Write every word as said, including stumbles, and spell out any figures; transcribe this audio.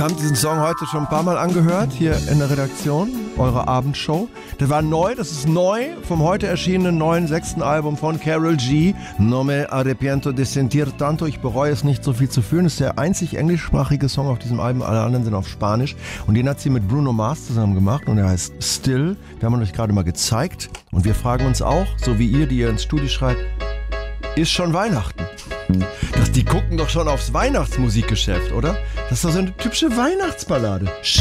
Wir haben diesen Song heute schon ein paar Mal angehört, hier in der Redaktion, eure Abendshow. Der war neu, das ist neu vom heute erschienenen neuen sechsten Album von Karol G. No me arrepiento de sentir tanto. Ich bereue es nicht, so viel zu fühlen. Das ist der einzig englischsprachige Song auf diesem Album. Alle anderen sind auf Spanisch. Und den hat sie mit Bruno Mars zusammen gemacht und er heißt Still. Wir haben ihn euch gerade mal gezeigt. Und wir fragen uns auch, so wie ihr, die ihr ins Studio schreibt, ist schon Weihnachten? Das, die gucken doch schon aufs Weihnachtsmusikgeschäft, oder? Das ist doch so eine typische Weihnachtsballade.